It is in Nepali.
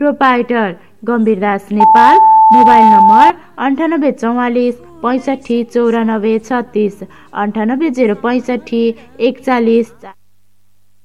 प्रोपाइटर गम्भीरदास नेपाल। Mobile number 9844 65 94 36 98 065 41